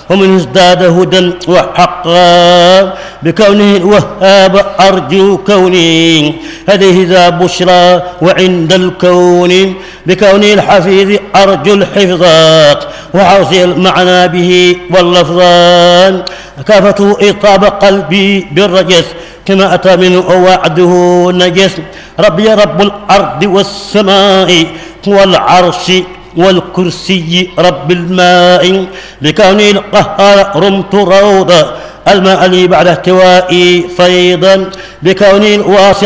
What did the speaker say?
ومن ازداد هدى وحقا بكونه الوهاب أرجو كوني هذه ذا بشرى وعند الكون بكونه الحفيظ أرجو الحفظات وحوصي المعنى به واللفظان كافته إطاب قلبي بالرجس كما أتى منه وعده نجس ربي رب الأرض والسماء والعرش والكرسي رب الماء بكوني القهار رمت روضا الماء لي بعد احتوائي فيضا بكوني الواسع